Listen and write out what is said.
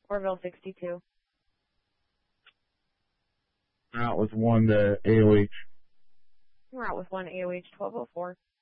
Orville 62. Out with 1 to AOH. We're out with 1 AOH 1204.